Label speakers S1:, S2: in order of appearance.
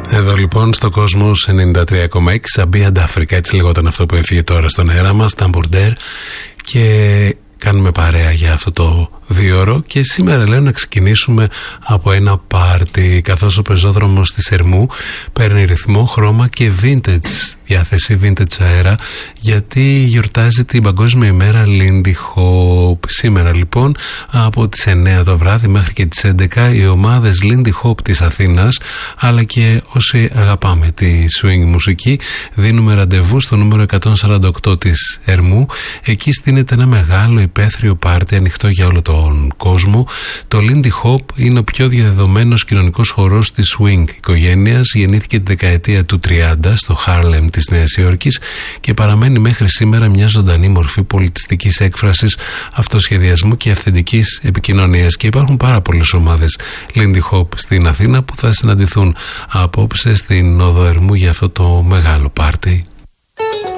S1: Εδώ λοιπόν στο Κόσμος 93,6 Σαμπία Ντάφρικα, έτσι λεγόταν αυτό που έφυγε τώρα στον αέρα μας, Ταμπουρντέρ, και κάνουμε παρέα για αυτό το 2ωρο και σήμερα λέω να ξεκινήσουμε από ένα πάρτι, καθώς ο πεζόδρομος της Ερμού παίρνει ρυθμό, χρώμα και vintage διάθεση, vintage αέρα, γιατί γιορτάζει την Παγκόσμια ημέρα Lindy Hop. Σήμερα λοιπόν από τις 9 το βράδυ μέχρι και τις 11 οι ομάδες Lindy Hop της Αθήνας, αλλά και όσοι αγαπάμε τη swing μουσική, δίνουμε ραντεβού στο νούμερο 148 της Ερμού. Εκεί στείνεται ένα μεγάλο υπαίθριο πάρτι ανοιχτό για όλο τον κόσμο. Το Lindy Hop είναι ο πιο διαδεδομένος κοινωνικός χορός της swing οικογένειας. Γεννήθηκε τη δεκαετία του 30 στο Harlem της Νέας Υόρκης και παραμένει μέχρι σήμερα μια ζωντανή μορφή πολιτιστικής έκφρασης, αυτοσχεδιασμού και αυθεντικής επικοινωνίας. Και υπάρχουν πάρα πολλές ομάδες Lindy Hop στην Αθήνα που θα συναντηθούν απόψε στην Οδό Ερμού για αυτό το μεγάλο πάρτι.